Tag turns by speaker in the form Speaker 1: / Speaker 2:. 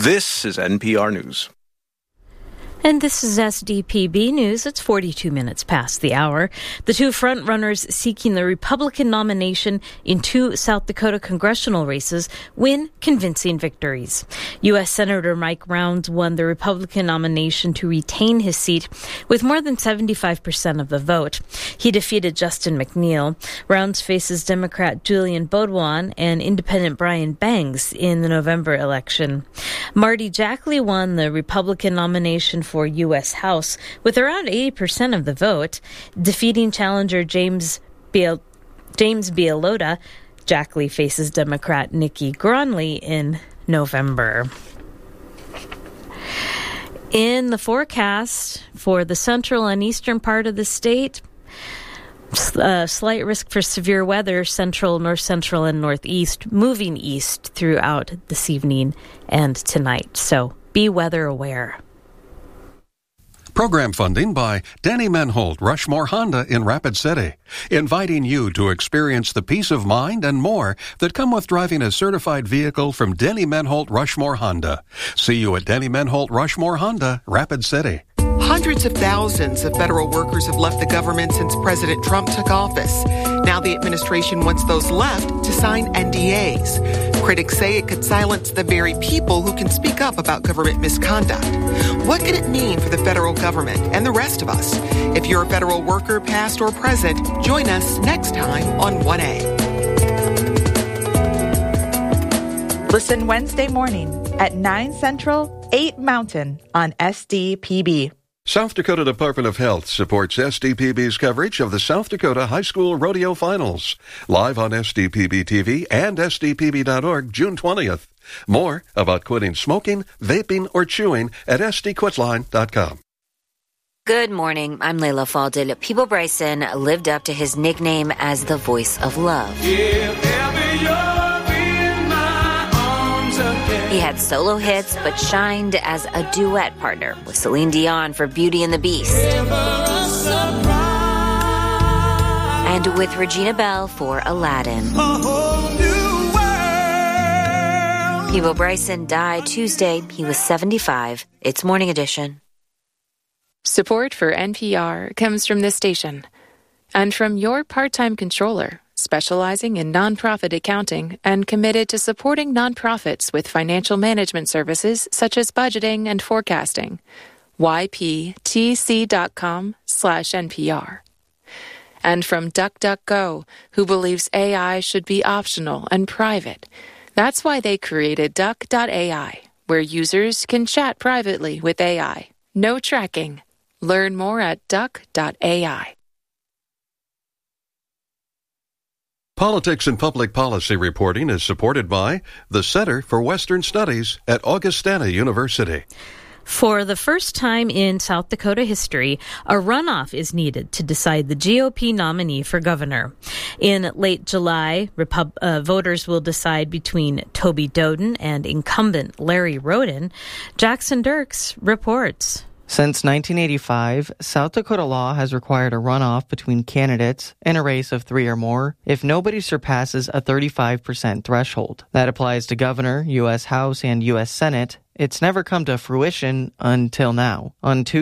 Speaker 1: This is NPR News.
Speaker 2: And this is SDPB News. It's 42 minutes past the hour. The two frontrunners seeking the Republican nomination in two South Dakota congressional races win convincing victories. U.S. Senator Mike Rounds won the Republican nomination to retain his seat with more than 75% of the vote. He defeated Justin McNeil. Rounds faces Democrat Julian Beaudoin and Independent Brian Bangs in the November election. Marty Jackley won the Republican nomination for U.S. House with around 80% of the vote, defeating challenger James Bialotta. Jackley faces Democrat Nikki Gronley in November. In the forecast for the central and eastern part of the state, slight risk for severe weather, central, north central, and northeast, moving east throughout this evening and tonight. So be weather aware.
Speaker 3: Program funding by Danny Menholt, Rushmore Honda in Rapid City, inviting you to experience the peace of mind and more that come with driving a certified vehicle from Danny Menholt, Rushmore Honda. See you at Danny Menholt, Rushmore Honda, Rapid City.
Speaker 4: Hundreds of thousands of federal workers have left the government since President Trump took office. Now the administration wants those left to sign NDAs. Critics say it could silence the very people who can speak up about government misconduct. What can it mean for the federal government and the rest of us? If you're a federal worker, past or present, join us next time on 1A.
Speaker 5: Listen Wednesday morning at 9 Central, 8 Mountain on SDPB.
Speaker 3: South Dakota Department of Health supports SDPB's coverage of the South Dakota High School Rodeo Finals. Live on SDPB TV and SDPB.org June 20th. More about quitting smoking, vaping, or chewing at SDQuitline.com.
Speaker 6: Good morning. I'm Layla Falded. Peeble Bryson lived up to his nickname as the voice of love. He had solo hits, but shined as a duet partner with Celine Dion for Beauty and the Beast. And with Regina Belle for Aladdin. Peeble Bryson died Tuesday. He was 75. It's Morning Edition.
Speaker 7: Support for NPR comes from this station and from your part-time controller, specializing in nonprofit accounting and committed to supporting nonprofits with financial management services such as budgeting and forecasting. yptc.com/NPR. And from DuckDuckGo, who believes AI should be optional and private. That's why they created Duck.ai, where users can chat privately with AI. No tracking. Learn more at Duck.ai.
Speaker 3: Politics and Public Policy reporting is supported by the Center for Western Studies at Augustana University.
Speaker 2: For the first time in South Dakota history, a runoff is needed to decide the GOP nominee for governor. In late July, voters will decide between Toby Doden and incumbent Larry Roden. Jackson Dirks reports.
Speaker 8: Since 1985, South Dakota law has required a runoff between candidates in a race of 3 or more if nobody surpasses a 35% threshold. That applies to governor, U.S. House, and U.S. Senate. It's never come to fruition until now. On